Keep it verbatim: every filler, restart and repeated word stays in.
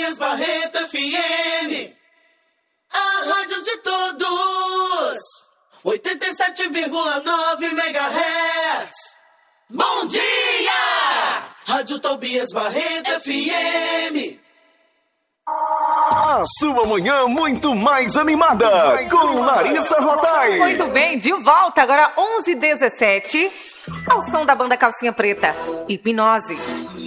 Tobias Barreto F M, a rádio de todos, oitenta e sete vírgula nove megahertz. Bom dia! Rádio Tobias Barreto F M. A sua manhã muito mais animada, mais com animada. Larissa Rotai. Muito bem, de volta agora onze e dezessete, ao som da banda Calcinha Preta, Hipnose.